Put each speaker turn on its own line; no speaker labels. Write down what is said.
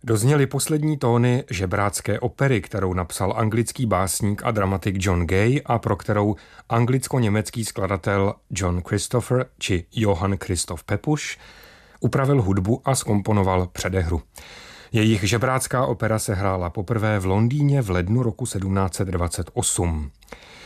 Dozněly poslední tóny žebrácké opery, kterou napsal anglický básník a dramatik John Gay a pro kterou anglicko-německý skladatel John Christopher či Johann Christoph Pepusch upravil hudbu a zkomponoval předehru. Jejich žebrácká opera se hrála poprvé v Londýně v lednu roku 1728.